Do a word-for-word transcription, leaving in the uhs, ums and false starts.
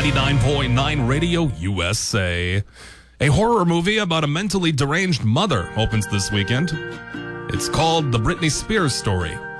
ninety-nine point nine Radio U S A. A horror movie about a mentally deranged mother opens this weekend. It's called The Britney Spears Story.